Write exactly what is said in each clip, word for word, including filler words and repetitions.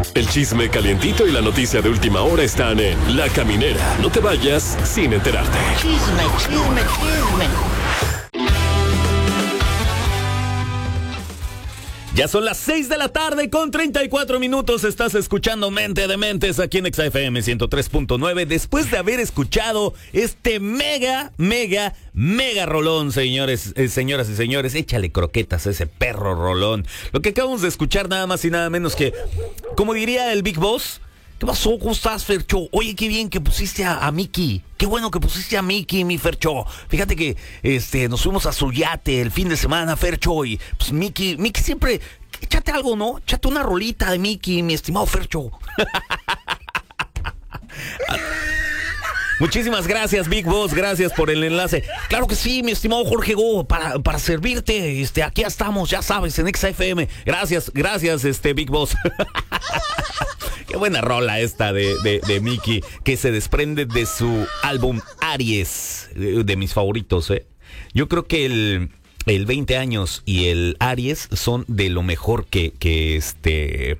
El chisme calientito y la noticia de última hora están en La Caminera. No te vayas sin enterarte. Chisme, chisme, chisme. Ya son las seis de la tarde con treinta y cuatro minutos. Estás escuchando Mente de Mentes aquí en X F M ciento tres punto nueve. Después de haber escuchado este mega, mega, mega rolón, señores, eh, señoras y señores. Échale croquetas a ese perro rolón. Lo que acabamos de escuchar nada más y nada menos que, como diría el Big Boss, ¿qué pasó? ¿Cómo estás, Fercho? Oye, qué bien que pusiste a, a Mickey. Qué bueno que pusiste a Mickey, mi Fercho. Fíjate que este, nos fuimos a su yate el fin de semana, Fercho. Y pues Mickey, Mickey siempre... Échate algo, ¿no? Échate una rolita de Mickey, mi estimado Fercho. Muchísimas gracias, Big Boss, gracias por el enlace. Claro que sí, mi estimado Jorge Go, para, para servirte, este, aquí estamos, ya sabes, en X F M. Gracias, gracias, este, Big Boss. Qué buena rola esta de, de, de Mickey, que se desprende de su álbum Aries, de, de mis favoritos, ¿eh? Yo creo que el... El veinte años y el Aries son de lo mejor que, que este...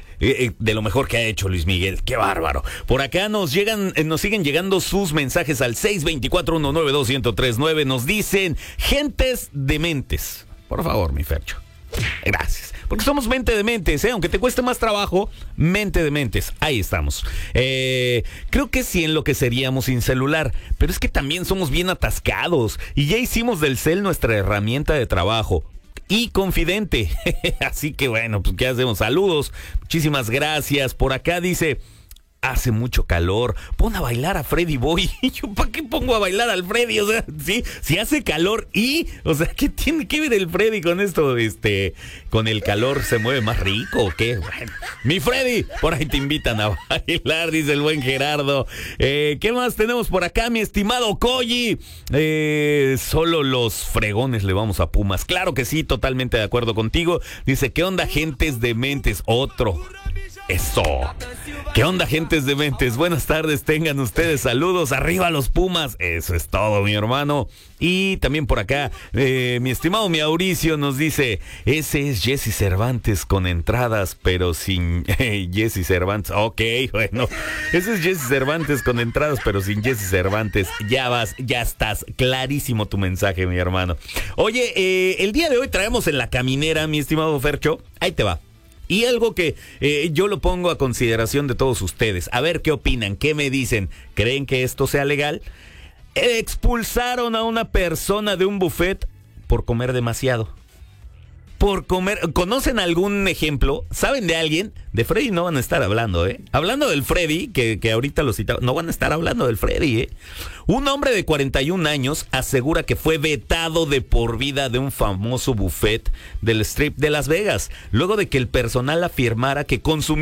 de lo mejor que ha hecho Luis Miguel. ¡Qué bárbaro! Por acá nos llegan, nos siguen llegando sus mensajes al seis dos cuatro, uno nueve dos, uno cero tres nueve. Nos dicen, gentes dementes. Por favor, mi Fercho. Gracias. Porque somos mente de mentes, ¿eh? Aunque te cueste más trabajo, mente de mentes. Ahí estamos. Eh, creo que sí enloqueceríamos sin celular, pero es que también somos bien atascados. Y ya hicimos del cel nuestra herramienta de trabajo y confidente. Así que bueno, pues ¿qué hacemos? Saludos. Muchísimas gracias. Por acá dice... Hace mucho calor, pon a bailar a Freddy Boy. ¿Y yo para qué pongo a bailar al Freddy? O sea, sí, si hace calor y, o sea, ¿qué tiene que ver el Freddy con esto? Este, con el calor se mueve más rico o qué? Bueno, mi Freddy, por ahí te invitan a bailar, dice el buen Gerardo. Eh, ¿Qué más tenemos por acá, mi estimado Koji? Eh, solo los fregones le vamos a Pumas. Claro que sí, totalmente de acuerdo contigo. Dice, ¿qué onda, gentes dementes? Otro. Eso. ¿Qué onda, gentes dementes? Buenas tardes, tengan ustedes. Saludos, arriba los Pumas. Eso es todo, mi hermano. Y también por acá, eh, mi estimado Mauricio nos dice, ese es Jesse Cervantes con entradas, pero sin eh, Jesse Cervantes. Ok, bueno, ese es Jesse Cervantes con entradas, pero sin Jesse Cervantes. Ya vas, ya estás. Clarísimo tu mensaje, mi hermano. Oye, eh, el día de hoy traemos en la caminera, mi estimado Fercho. Ahí te va. Y algo que eh, yo lo pongo a consideración de todos ustedes. A ver qué opinan, qué me dicen. ¿Creen que esto sea legal? Expulsaron a una persona de un buffet por comer demasiado. Por comer... ¿Conocen algún ejemplo? ¿Saben de alguien? De Freddy no van a estar hablando, ¿eh? Hablando del Freddy, que, que ahorita lo citaba, no van a estar hablando del Freddy, ¿eh? Un hombre de cuarenta y un años asegura que fue vetado de por vida de un famoso buffet del Strip de Las Vegas, luego de que el personal afirmara que consumió